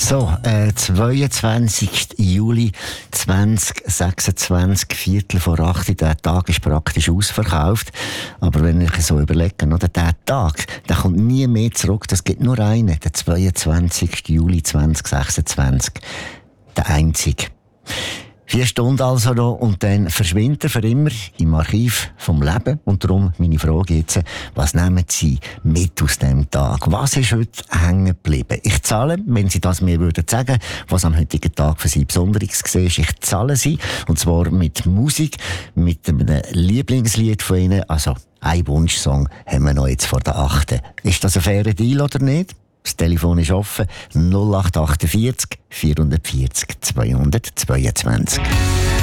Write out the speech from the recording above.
So, 22. Juli 2026, Viertel vor 8. Der Tag ist praktisch ausverkauft. Aber wenn ich so überlege, oder, der Tag, der kommt nie mehr zurück. Das gibt nur einen, der 22. Juli 2026. Der einzige. 4 Stunden also noch und dann verschwindet er für immer im Archiv vom Leben. Und darum meine Frage jetzt, was nehmen Sie mit aus diesem Tag? Was ist heute hängen geblieben? Ich zahle, wenn Sie das mir würden sagen, was am heutigen Tag für Sie Besonderes war, ich zahle Sie. Und zwar mit Musik, mit einem Lieblingslied von Ihnen. Also, ein Wunschsong haben wir noch jetzt vor der 8. Ist das ein fairer Deal oder nicht? Das Telefon ist offen, 0848 440 222.